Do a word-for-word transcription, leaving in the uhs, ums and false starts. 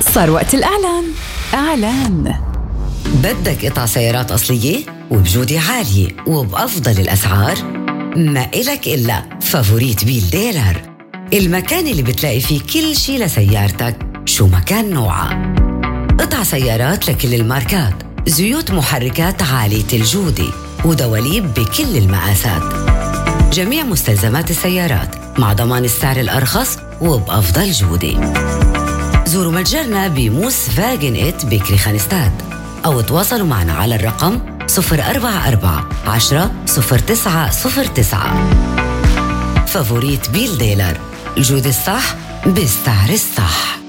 صار وقت الإعلان. إعلان. بدك قطع سيارات أصلية وبجودة عالية وبأفضل الأسعار؟ ما إلك إلا فافوريت بيل ديلر، المكان اللي بتلاقي فيه كل شي لسيارتك شو ما كان نوعها. قطع سيارات لكل الماركات، زيوت محركات عالية الجودة ودواليب بكل المقاسات، جميع مستلزمات السيارات مع ضمان السعر الأرخص وبأفضل جودة. زوروا متجرنا بموس فاجن إت بكري خانستاد أو تواصلوا معنا على الرقم صفر أربعة أربعة عشرة صفر تسعة صفر تسعة. فافوريت بيل ديلر، الجودة الصح بالسعر الصح.